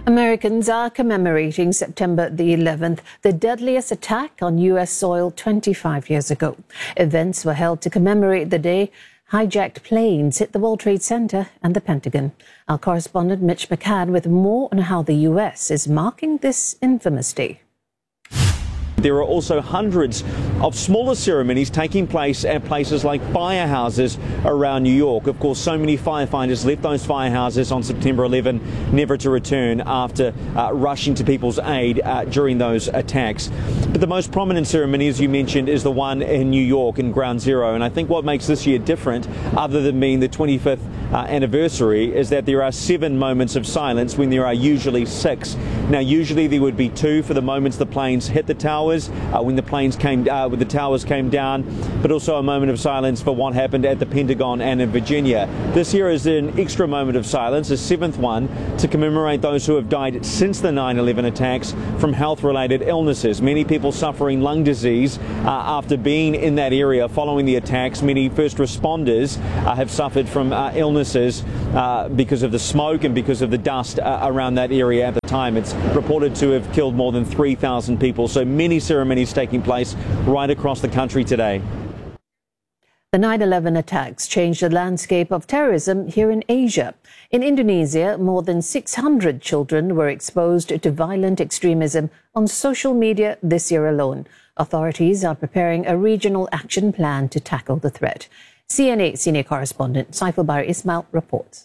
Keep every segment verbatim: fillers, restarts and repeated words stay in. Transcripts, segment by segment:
Americans are commemorating September the eleventh, the deadliest attack on U S soil twenty-five years ago. Events were held to commemorate the day hijacked planes hit the World Trade Center and the Pentagon. Our correspondent Mitch McCann with more on how the U S is marking this infamous day. There are also hundreds of smaller ceremonies taking place at places like firehouses around New York. Of course, so many firefighters left those firehouses on September eleventh, never to return after uh, rushing to people's aid uh, during those attacks. But the most prominent ceremony, as you mentioned, is the one in New York in Ground Zero. And I think what makes this year different, other than being the twenty-fifth uh, anniversary, is that there are seven moments of silence when there are usually six. Now, usually there would be two for the moments the planes hit the tower. Uh, when the planes came, uh, when the towers came down, but also a moment of silence for what happened at the Pentagon and in Virginia. This year is an extra moment of silence, a seventh one, to commemorate those who have died since the nine eleven attacks from health-related illnesses. Many people suffering lung disease uh, after being in that area following the attacks. Many first responders uh, have suffered from uh, illnesses uh, because of the smoke and because of the dust uh, around that area at the time. It's reported to have killed more than three thousand people. So many ceremonies taking place right across the country today. The nine eleven attacks changed the landscape of terrorism here in Asia. In Indonesia, more than six hundred children were exposed to violent extremism on social media this year alone. Authorities are preparing a regional action plan to tackle the threat. C N A senior correspondent Saiful Bahri Ismail reports.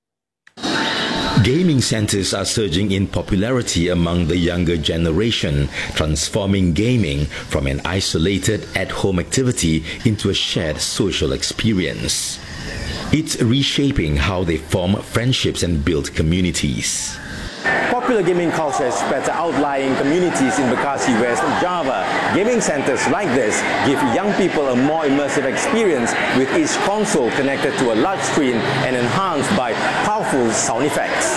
Gaming centers are surging in popularity among the younger generation, transforming gaming from an isolated at-home activity into a shared social experience. It's reshaping how they form friendships and build communities. Popular gaming culture spreads to outlying communities in Bekasi, West Java. Gaming centers like this give young people a more immersive experience, with each console connected to a large screen and enhanced by powerful sound effects.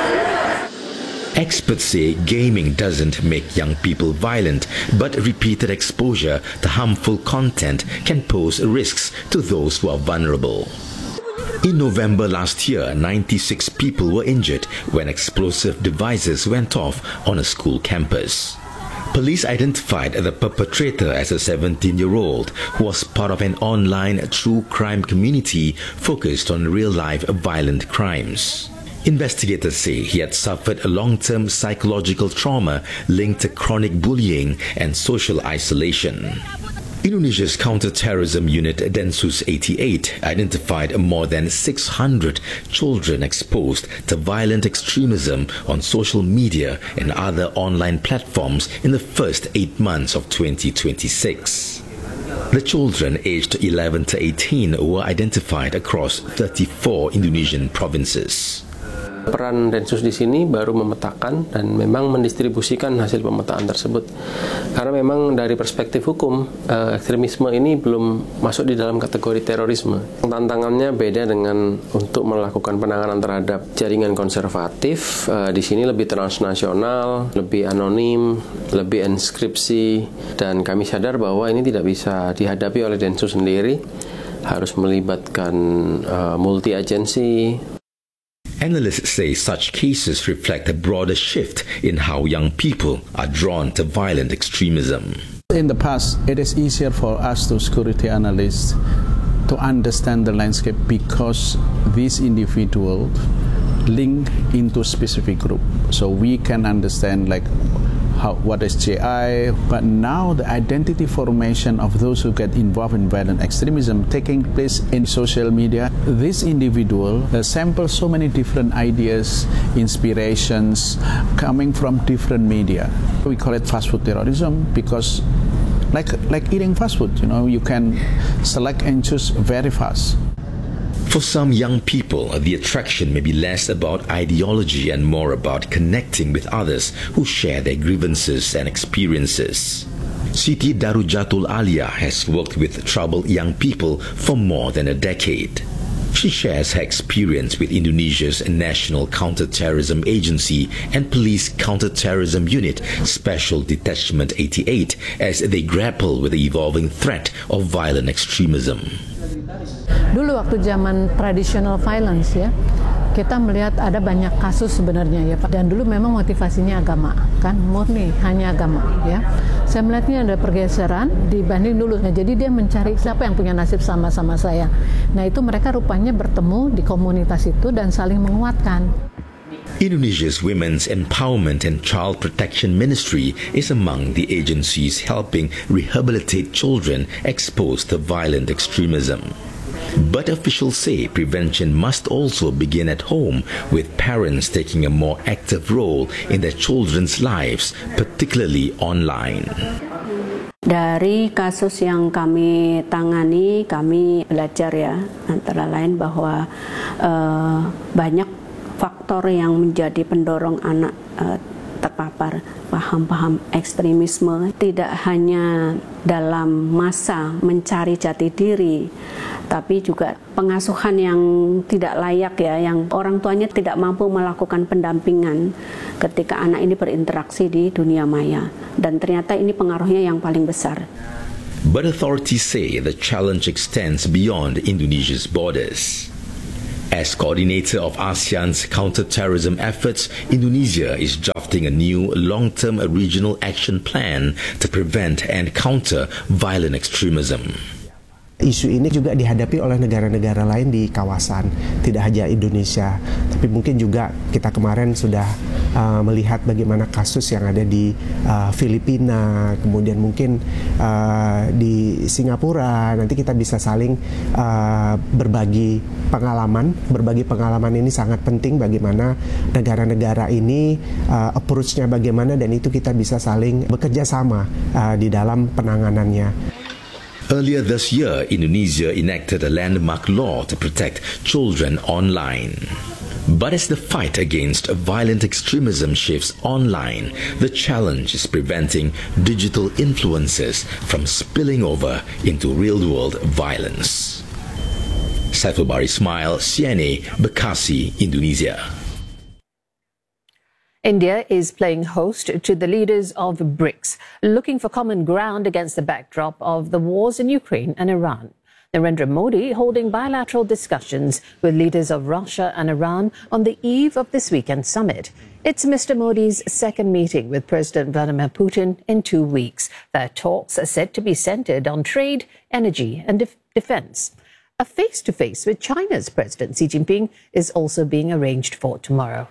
Experts say gaming doesn't make young people violent, but repeated exposure to harmful content can pose risks to those who are vulnerable. In November last year, ninety-six people were injured when explosive devices went off on a school campus. Police identified the perpetrator as a seventeen-year-old who was part of an online true crime community focused on real-life violent crimes. Investigators say he had suffered a long-term psychological trauma linked to chronic bullying and social isolation. Indonesia's counter-terrorism unit Densus eighty-eight identified more than six hundred children exposed to violent extremism on social media and other online platforms in the first eight months of twenty twenty-six. The children aged eleven to eighteen were identified across thirty-four Indonesian provinces. Peran Densus di sini baru memetakan dan memang mendistribusikan hasil pemetaan tersebut. Karena memang dari perspektif hukum, ekstremisme ini belum masuk di dalam kategori terorisme. Tantangannya beda dengan untuk melakukan penanganan terhadap jaringan konservatif. Di sini lebih transnasional, lebih anonim, lebih enskripsi, dan kami sadar bahwa ini tidak bisa dihadapi oleh Densus sendiri, harus melibatkan uh, multi-agensi. Analysts say such cases reflect a broader shift in how young people are drawn to violent extremism. In the past, it is easier for us, to security analysts, to understand the landscape because these individuals link into specific group. So we can understand like how, what is J I, but now the identity formation of those who get involved in violent extremism taking place in social media. This individual uh, samples so many different ideas, inspirations coming from different media. We call it fast food terrorism because like, like eating fast food, you know, you can select and choose very fast. For some young people, the attraction may be less about ideology and more about connecting with others who share their grievances and experiences. Siti Darujatul Alia has worked with troubled young people for more than a decade. She shares her experience with Indonesia's National Counter-Terrorism Agency and Police Counter-Terrorism Unit Special Detachment eighty-eight as they grapple with the evolving threat of violent extremism. Dulu waktu zaman traditional violence ya, kita melihat ada banyak kasus sebenarnya ya Pak. Dan dulu memang motivasinya agama, kan murni hanya agama ya. Saya melihatnya ada pergeseran dibanding dulu. Nah, jadi dia mencari siapa yang punya nasib sama-sama saya. Nah itu mereka rupanya bertemu di komunitas itu dan saling menguatkan. Indonesia's Women's Empowerment and Child Protection Ministry is among the agencies helping rehabilitate children exposed to violent extremism. But officials say prevention must also begin at home, with parents taking a more active role in their children's lives, particularly online. Dari kasus yang kami tangani, kami belajar ya, antara lain bahwa uh, banyak faktor yang menjadi pendorong anak uh, terpapar paham-paham ekstremisme, tidak hanya dalam masa mencari jati diri, tapi juga pengasuhan yang tidak layak ya, yang orang tuanya tidak mampu melakukan pendampingan ketika anak ini berinteraksi di dunia maya, dan ternyata ini pengaruhnya yang paling besar. But authorities say the challenge extends beyond Indonesia's borders. As coordinator of ASEAN's counter-terrorism efforts, Indonesia is drafting a new long-term regional action plan to prevent and counter violent extremism. Isu ini juga dihadapi oleh negara-negara lain di kawasan, tidak hanya Indonesia, tapi mungkin juga kita kemarin sudah uh, melihat bagaimana kasus yang ada di uh, Filipina, kemudian mungkin uh, di Singapura. Nanti kita bisa saling uh, berbagi pengalaman. Berbagi pengalaman ini sangat penting bagaimana negara-negara ini uh, approach-nya bagaimana, dan itu kita bisa saling bekerja sama uh, di dalam penanganannya. Earlier this year, Indonesia enacted a landmark law to protect children online. But as the fight against violent extremism shifts online, the challenge is preventing digital influences from spilling over into real-world violence. Saiful Bahri Ismail, C N A, Bekasi, Indonesia. India is playing host to the leaders of BRICS, looking for common ground against the backdrop of the wars in Ukraine and Iran. Narendra Modi holding bilateral discussions with leaders of Russia and Iran on the eve of this weekend summit. It's Mister Modi's second meeting with President Vladimir Putin in two weeks. Their talks are said to be centered on trade, energy and def- defense. A face-to-face with China's President Xi Jinping is also being arranged for tomorrow.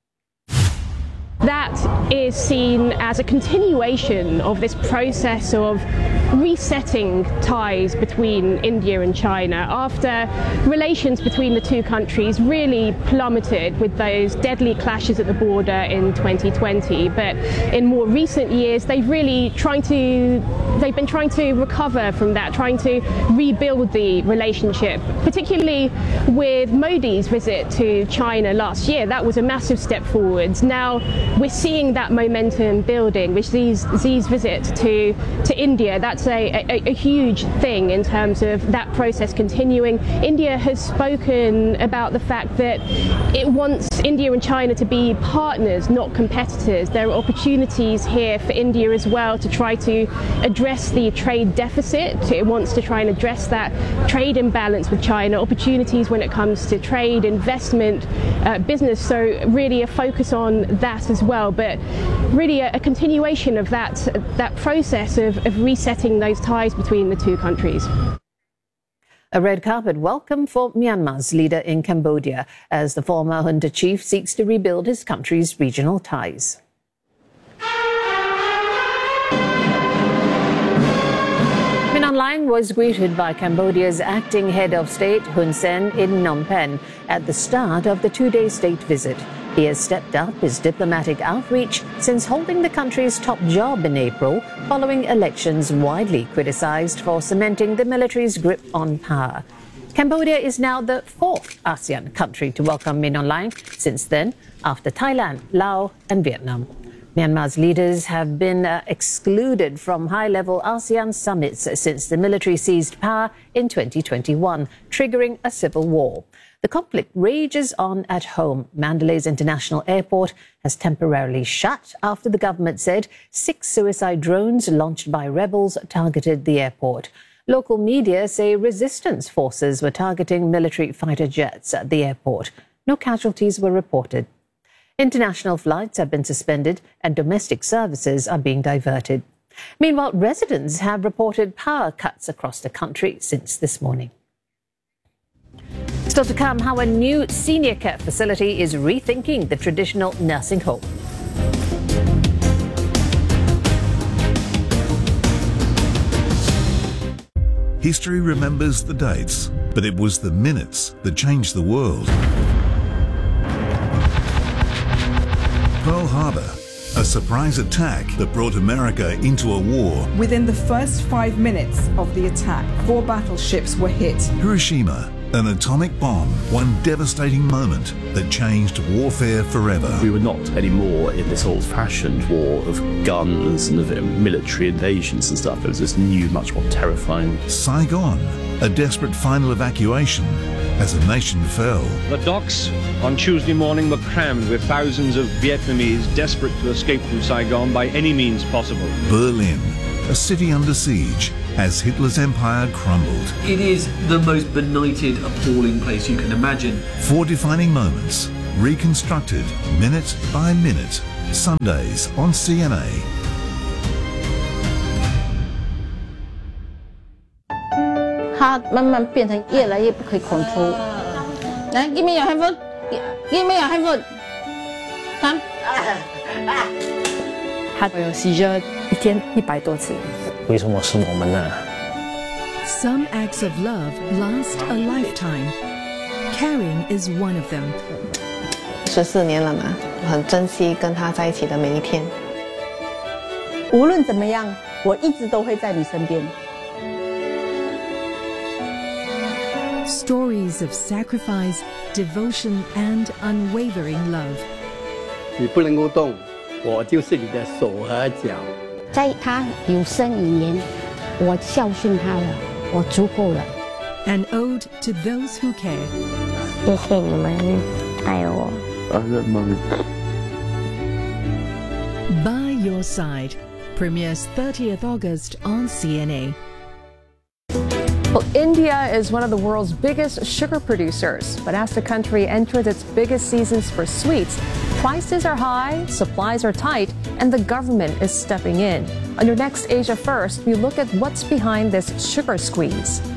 That is seen as a continuation of this process of resetting ties between India and China after relations between the two countries really plummeted with those deadly clashes at the border in twenty twenty. But in more recent years, they've really trying to they've been trying to recover from that, trying to rebuild the relationship, particularly with Modi's visit to China last year. That was a massive step forwards. Now we're seeing that momentum building with Xi's, Xi's visit to, to India. That's a, a, a huge thing in terms of that process continuing. India has spoken about the fact that it wants India and China to be partners, not competitors. There are opportunities here for India as well to try to address the trade deficit. It wants to try and address that trade imbalance with China, opportunities when it comes to trade, investment, uh, business. So really a focus on that as well. But really a, a continuation of that, that process of, of resetting those ties between the two countries. A red carpet welcome for Myanmar's leader in Cambodia as the former junta chief seeks to rebuild his country's regional ties. Min Aung Hlaing was greeted by Cambodia's acting head of state, Hun Sen, in Phnom Penh at the start of the two-day state visit. He has stepped up his diplomatic outreach since holding the country's top job in April, following elections widely criticized for cementing the military's grip on power. Cambodia is now the fourth ASEAN country to welcome Min Aung Hlaing since then, after Thailand, Laos and Vietnam. Myanmar's leaders have been uh, excluded from high-level ASEAN summits since the military seized power in twenty twenty-one, triggering a civil war. The conflict rages on at home. Mandalay's International Airport has temporarily shut after the government said six suicide drones launched by rebels targeted the airport. Local media say resistance forces were targeting military fighter jets at the airport. No casualties were reported. International flights have been suspended and domestic services are being diverted. Meanwhile, residents have reported power cuts across the country since this morning. Still to come, how a new senior care facility is rethinking the traditional nursing home. History remembers the dates, but it was the minutes that changed the world. Pearl Harbor, a surprise attack that brought America into a war. Within the first five minutes of the attack, four battleships were hit. Hiroshima, an atomic bomb, one devastating moment that changed warfare forever. We were not anymore in this old-fashioned war of guns and of military invasions and stuff. It was this new, much more terrifying. Saigon, a desperate final evacuation as a nation fell. The docks on Tuesday morning were crammed with thousands of Vietnamese desperate to escape from Saigon by any means possible. Berlin, a city under siege as Hitler's empire crumbled. It is the most benighted, appalling place you can imagine. Four defining moments, reconstructed minute by minute. Sundays on C N A. 它慢慢变成越来越不可以控制。来 ，Give me your handphone. Give me your handphone. Come. 它有 seizure 一天一百多次。 为什么是我们呢？ Some acts of love last a lifetime. Caring is one of them. 十四年了嘛，我很珍惜跟他在一起的每一天。 无论怎么样，我一直都会在你身边。 Stories of sacrifice, devotion, and unwavering love. 你不能够动，我就是你的手和脚。 在他有生以年，我孝顺他了，我足够了。 An ode to those who care. 谢谢你们爱我。 By Your Side premieres thirtieth August on C N A. Well, India is one of the world's biggest sugar producers, but as the country enters its biggest seasons for sweets, prices are high, supplies are tight, and the government is stepping in. On your next Asia First, we look at what's behind this sugar squeeze.